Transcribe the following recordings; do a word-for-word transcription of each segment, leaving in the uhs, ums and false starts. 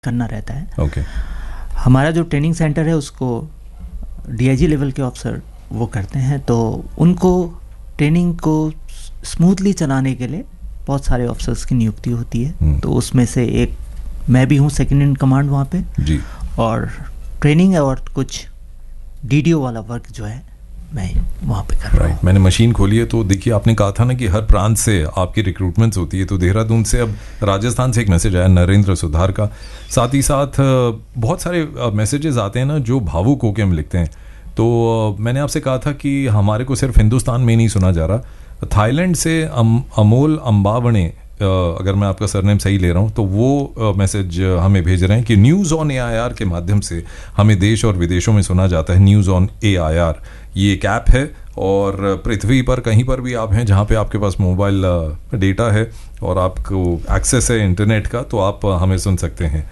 करना रहता है। ओके। हमारा जो ट्रेनिंग सेंटर है उसको डीआईजी लेवल के ऑफिसर वो करते हैं, तो उनको ट्रेनिंग को स्मूथली चलाने के लिए बहुत सारे ऑफिसर्स की नियुक्ति होती है। तो उसमें से एक मैं भी हूँ, सेकंड इन कमांड वहाँ पे जी। और ट्रेनिंग और कुछ डीडीओ वाला वर्क जो है मैं वहाँ पे कर रहा हूँ। मैंने मशीन खोली है तो देखिए, आपने कहा था ना कि हर प्रांत से आपकी रिक्रूटमेंट्स होती है, तो देहरादून से अब राजस्थान से एक मैसेज आया नरेंद्र सुधार का। साथ ही साथ बहुत सारे मैसेजेस आते हैं ना जो भावुक होकर हम लिखते हैं। तो मैंने आपसे कहा था कि हमारे को सिर्फ हिंदुस्तान में नहीं सुना जा रहा, थाईलैंड से अम, अमोल अम्बावणे, अगर मैं आपका सरनेम सही ले रहा हूँ, तो वो मैसेज हमें भेज रहे हैं कि news on A I R के माध्यम से हमें देश और विदेशों में सुना जाता है। News on A I R ये एक ऐप है और पृथ्वी पर कहीं पर भी आप हैं जहाँ पे आपके पास मोबाइल डेटा है और आपको एक्सेस है इंटरनेट का, तो आप हमें सुन सकते हैं।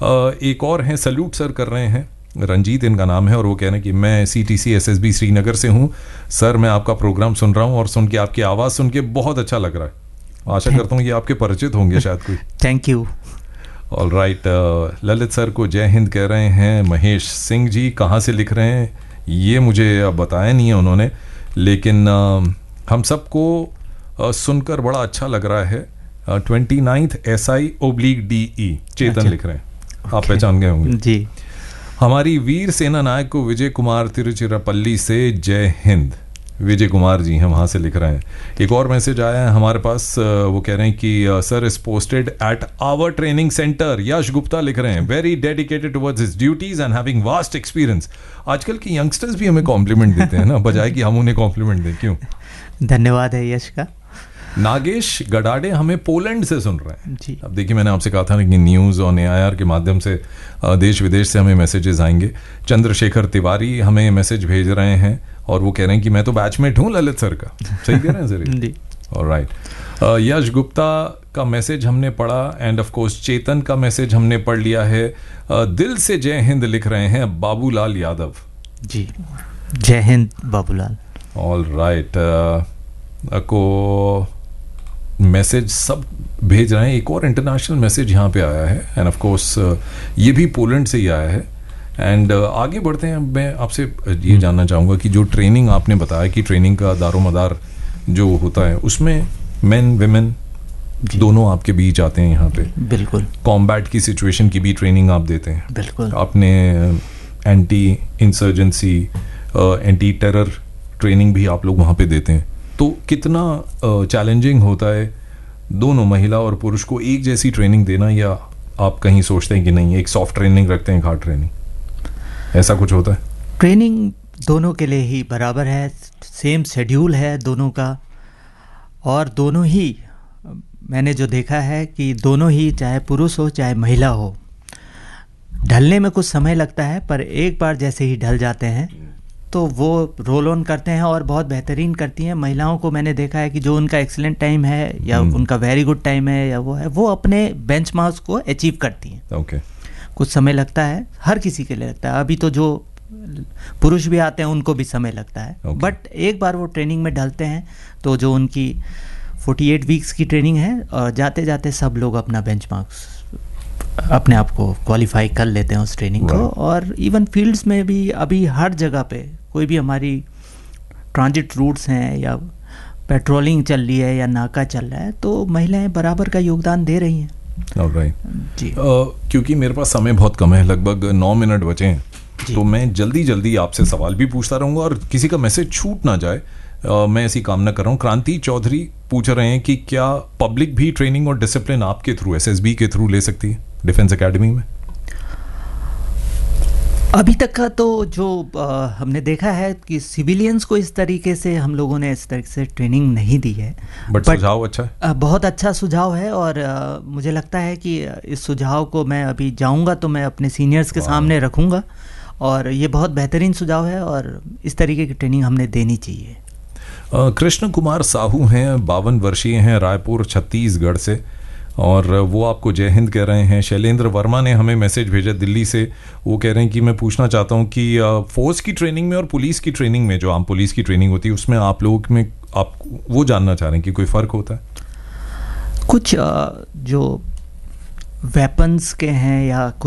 एक और हैं, सल्यूट सर कर रहे हैं, रंजीत इनका नाम है, और वो कह रहे हैं कि मैं C T C S S B Srinagar से हूँ सर, मैं आपका प्रोग्राम सुन रहा हूँ और सुन के आपकी आवाज़ सुन के बहुत अच्छा लग रहा है। आशा करता हूँ ये आपके परिचित होंगे शायद कोई। Thank you. All right. Lalit sir को जय हिंद कह रहे हैं। महेश सिंह जी कहाँ से लिख रहे हैं ये मुझे बताया नहीं है उन्होंने, लेकिन uh, हम सबको uh, सुनकर बड़ा अच्छा लग रहा है। Twenty ninth S I oblique D E चेतन लिख रहे हैं, आप पहचान गए होंगे जी। हमारी वीर सेना नायक को विजय कुमार तिरुचिरापल्ली से जय हिंद। विजय कुमार जी हम वहाँ से लिख रहे हैं। एक और मैसेज आया है हमारे पास, वो कह रहे हैं कि sir is posted at our training centre. यश गुप्ता लिख रहे हैं, very dedicated towards his duties and having vast experience. आजकल के यंगस्टर्स भी हमें कॉम्प्लीमेंट देते हैं ना, बजाय कि हम उन्हें कॉम्प्लीमेंट दें। क्यों? धन्यवाद है यश का। नागेश गडाडे हमें पोलैंड से सुन रहे हैं जी। अब देखिए, मैंने आपसे कहा था ना कि news on A I R के माध्यम से देश विदेश से हमें मैसेजेस आएंगे। चंद्रशेखर तिवारी हमें मैसेज भेज रहे हैं और वो कह रहे हैं कि मैं तो बैचमेट हूँ ललित सर का। सही कह रहे हैं सर? जी। ऑलराइट। यश गुप्ता का मैसेज हमने पढ़ा एंड ऑफ कोर्स चेतन का मैसेज हमने पढ़ लिया है। uh, दिल से जय हिंद लिख रहे हैं बाबूलाल यादव जी। जय हिंद बाबूलाल। All right. को मैसेज सब भेज रहे हैं। एक और इंटरनेशनल मैसेज यहाँ पे आया है एंड ऑफ कोर्स ये भी पोलैंड से ही आया है। एंड uh, आगे बढ़ते हैं। मैं आपसे ये जानना चाहूँगा कि जो ट्रेनिंग आपने बताया कि ट्रेनिंग का दारोमदार जो होता है उसमें मेन विमेन दोनों आपके बीच आते हैं यहाँ पे। बिल्कुल। कॉम्बैट की सिचुएशन की भी ट्रेनिंग आप देते हैं। बिल्कुल। आपने anti insurgency, anti terror training भी आप लोग वहाँ पे देते हैं। तो कितना चैलेंजिंग uh, होता है दोनों महिला और पुरुष को एक जैसी ट्रेनिंग देना, या आप कहीं सोचते हैं कि नहीं एक सॉफ्ट ट्रेनिंग रखते हैं, हार्ड ट्रेनिंग, ऐसा कुछ होता है? ट्रेनिंग दोनों के लिए ही बराबर है, सेम शेड्यूल है दोनों का, और दोनों ही मैंने जो देखा है कि दोनों ही, चाहे पुरुष हो चाहे महिला हो, ढलने में कुछ समय लगता है, पर एक बार जैसे ही ढल जाते हैं तो वो रोल ऑन करते हैं और बहुत बेहतरीन करती हैं। महिलाओं को मैंने देखा है कि जो उनका एक्सीलेंट टाइम है या उनका वेरी गुड टाइम है या वो है, वो अपने बेंचमार्क्स को अचीव करती हैं। ओके। कुछ समय लगता है, हर किसी के लिए लगता है। अभी तो जो पुरुष भी आते हैं उनको भी समय लगता है, okay. बट एक बार वो ट्रेनिंग में ढलते हैं तो जो उनकी अड़तालीस वीक्स की ट्रेनिंग है, और जाते जाते सब लोग अपना बेंचमार्क्स अपने आप को क्वालिफाई कर लेते हैं उस ट्रेनिंग को। और इवन फील्ड्स में भी अभी हर जगह पे कोई भी हमारी ट्रांजिट रूट्स हैं या पेट्रोलिंग चल रही है या नाका चल रहा है, तो महिलाएं बराबर का योगदान दे रही हैं। ऑलराइट जी। uh, क्योंकि मेरे पास समय बहुत कम है, लगभग नौ मिनट बचे हैं, तो मैं जल्दी जल्दी आपसे सवाल भी पूछता रहूँगा और किसी का मैसेज छूट ना जाए, uh, मैं ऐसी कामना कर रहा हूँ। क्रांति चौधरी पूछ रहे हैं कि क्या पब्लिक भी ट्रेनिंग और डिसिप्लिन आपके थ्रू, एस एस बी के थ्रू ले सकती है डिफेंस एकेडमी में? अभी तक का तो जो आ, हमने देखा है कि सिविलियंस को इस तरीके से हम लोगों ने इस तरीके से ट्रेनिंग नहीं दी है। बट सुझाव अच्छा है, आ, बहुत अच्छा सुझाव है, और आ, मुझे लगता है कि इस सुझाव को मैं अभी जाऊंगा तो मैं अपने सीनियर्स के सामने रखूंगा, और ये बहुत बेहतरीन सुझाव है और इस तरीके की ट्रेनिंग हमने देनी चाहिए। कृष्ण कुमार साहू हैं, बावन वर्षीय हैं, रायपुर छत्तीसगढ़ से, और वो आपको जय हिंद कह रहे हैं। शैलेंद्र वर्मा ने हमें मैसेज भेजा दिल्ली से, वो कह रहे हैं कि मैं पूछना चाहता हूँ कि फोर्स की ट्रेनिंग में और पुलिस की ट्रेनिंग में, जो आम पुलिस की ट्रेनिंग होती है, उसमें आप लोगों में आप वो जानना चाह रहे हैं कि कोई फ़र्क होता है? कुछ जो वेपन्स के हैं या